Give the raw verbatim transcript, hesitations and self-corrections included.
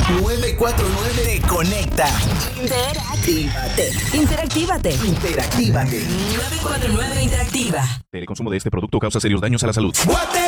nueve cuatro nueve te conecta. Interactívate. Interactívate. Interactívate. nueve cuatro nueve Interactiva. El consumo de este producto causa serios daños a la salud. Guate